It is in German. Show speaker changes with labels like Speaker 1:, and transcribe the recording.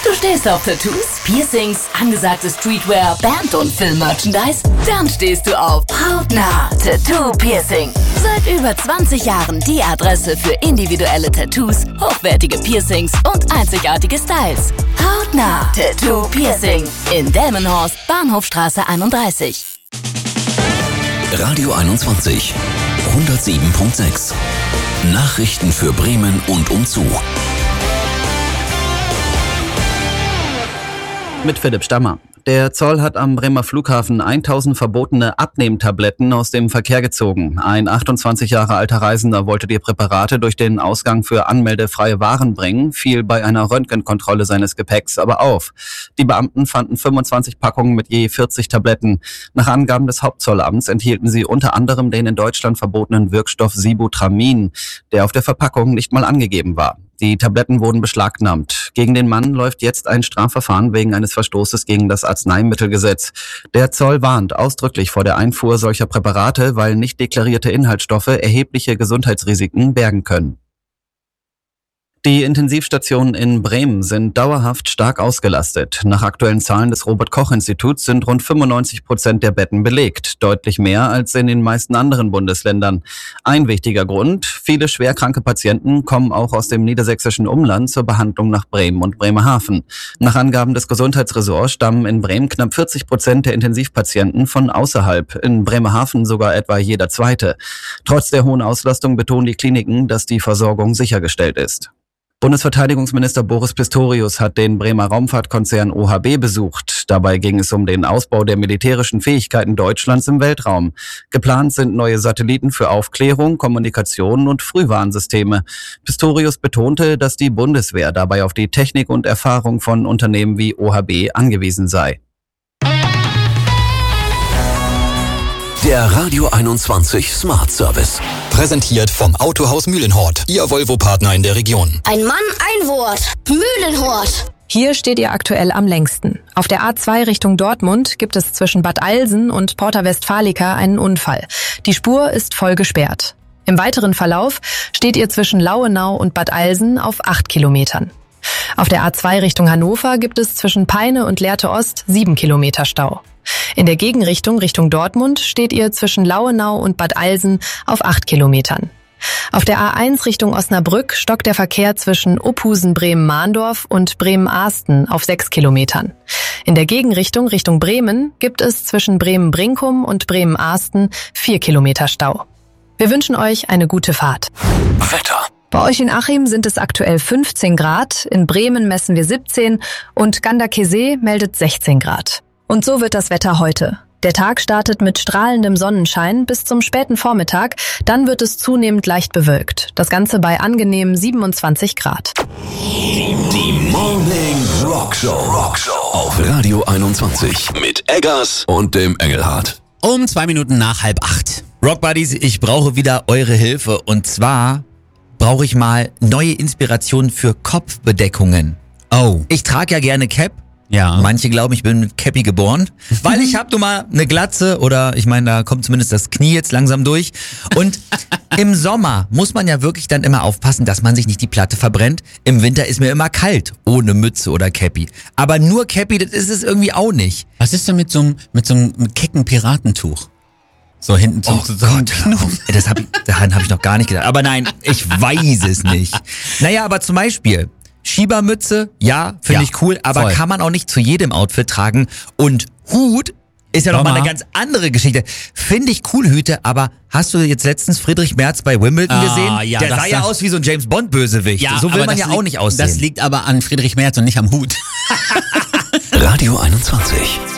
Speaker 1: Du stehst auf Tattoos, Piercings, angesagte Streetwear, Band- und Film-Merchandise? Dann stehst du auf Hautnah Tattoo Piercing. Seit über 20 Jahren die Adresse für individuelle Tattoos, hochwertige Piercings und einzigartige Styles. Hautnah Tattoo Piercing in Delmenhorst, Bahnhofstraße 31.
Speaker 2: Radio 21, 107.6. Nachrichten für Bremen und umzu.
Speaker 3: Mit Philipp Stammer. Der Zoll hat am Bremer Flughafen 1000 verbotene Abnehmtabletten aus dem Verkehr gezogen. Ein 28 Jahre alter Reisender wollte die Präparate durch den Ausgang für anmeldefreie Waren bringen, fiel bei einer Röntgenkontrolle seines Gepäcks aber auf. Die Beamten fanden 25 Packungen mit je 40 Tabletten. Nach Angaben des Hauptzollamts enthielten sie unter anderem den in Deutschland verbotenen Wirkstoff Sibutramine, der auf der Verpackung nicht mal angegeben war. Die Tabletten wurden beschlagnahmt. Gegen den Mann läuft jetzt ein Strafverfahren wegen eines Verstoßes gegen das Arzneimittelgesetz. Der Zoll warnt ausdrücklich vor der Einfuhr solcher Präparate, weil nicht deklarierte Inhaltsstoffe erhebliche Gesundheitsrisiken bergen können. Die Intensivstationen in Bremen sind dauerhaft stark ausgelastet. Nach aktuellen Zahlen des Robert-Koch-Instituts sind rund 95% der Betten belegt, deutlich mehr als in den meisten anderen Bundesländern. Ein wichtiger Grund: viele schwerkranke Patienten kommen auch aus dem niedersächsischen Umland zur Behandlung nach Bremen und Bremerhaven. Nach Angaben des Gesundheitsressorts stammen in Bremen knapp 40% der Intensivpatienten von außerhalb, in Bremerhaven sogar etwa jeder zweite. Trotz der hohen Auslastung betonen die Kliniken, dass die Versorgung sichergestellt ist. Bundesverteidigungsminister Boris Pistorius hat den Bremer Raumfahrtkonzern OHB besucht. Dabei ging es um den Ausbau der militärischen Fähigkeiten Deutschlands im Weltraum. Geplant sind neue Satelliten für Aufklärung, Kommunikation und Frühwarnsysteme. Pistorius betonte, dass die Bundeswehr dabei auf die Technik und Erfahrung von Unternehmen wie OHB angewiesen sei.
Speaker 2: Der Radio 21 Smart Service.
Speaker 4: Präsentiert vom Autohaus Mühlenhort, Ihr Volvo-Partner in der Region.
Speaker 5: Ein Mann, ein Wort. Mühlenhort.
Speaker 6: Hier steht ihr aktuell am längsten. Auf der A2 Richtung Dortmund gibt es zwischen Bad Alsen und Porta Westfalica einen Unfall. Die Spur ist voll gesperrt. Im weiteren Verlauf steht ihr zwischen Lauenau und Bad Alsen auf 8 Kilometern. Auf der A2 Richtung Hannover gibt es zwischen Peine und Lehrte Ost 7 Kilometer Stau. In der Gegenrichtung Richtung Dortmund steht ihr zwischen Lauenau und Bad Alsen auf 8 Kilometern. Auf der A1 Richtung Osnabrück stockt der Verkehr zwischen Uphusen-Bremen-Mahndorf und Bremen-Ahsten auf 6 Kilometern. In der Gegenrichtung Richtung Bremen gibt es zwischen Bremen-Brinkum und Bremen-Ahsten 4 Kilometer Stau. Wir wünschen euch eine gute Fahrt.
Speaker 2: Wetter.
Speaker 6: Bei euch in Achim sind es aktuell 15 Grad, in Bremen messen wir 17 und Ganderkesee meldet 16 Grad. Und so wird das Wetter heute. Der Tag startet mit strahlendem Sonnenschein bis zum späten Vormittag, dann wird es zunehmend leicht bewölkt. Das Ganze bei angenehmen 27 Grad.
Speaker 2: Die Morning Rockshow auf Radio 21 mit Eggers und dem Engelhardt.
Speaker 7: Um 2 Minuten nach 7:30. Rock Buddies, ich brauche wieder eure Hilfe. Und zwar brauche ich mal neue Inspirationen für Kopfbedeckungen.
Speaker 8: Oh.
Speaker 7: Ich trage ja gerne Cap.
Speaker 8: Ja.
Speaker 7: Manche glauben, ich bin mit Cappy geboren, weil ich habe nun mal eine Glatze oder ich meine, da kommt zumindest das Knie jetzt langsam durch. Und im Sommer muss man ja wirklich dann immer aufpassen, dass man sich nicht die Platte verbrennt. Im Winter ist mir immer kalt, ohne Mütze oder Cappy. Aber nur Cappy, das ist es irgendwie auch nicht.
Speaker 8: Was ist denn mit so einem kecken Piratentuch? So hinten zum
Speaker 7: Daran habe ich noch gar nicht gedacht. Aber nein, ich weiß es nicht. Naja, aber zum Beispiel Schiebermütze, ja, finde ich cool, aber
Speaker 8: voll.
Speaker 7: kann man auch nicht zu jedem Outfit tragen. Und Hut ist ja nochmal eine ganz andere Geschichte. Finde ich cool, Hüte, aber hast du jetzt letztens Friedrich Merz bei Wimbledon gesehen?
Speaker 8: Ja,
Speaker 7: der sah ja aus wie so ein James-Bond-Bösewicht.
Speaker 8: Ja,
Speaker 7: so will
Speaker 8: aber
Speaker 7: man ja auch nicht aussehen.
Speaker 8: Das liegt aber an Friedrich Merz und nicht am Hut.
Speaker 2: Radio 21.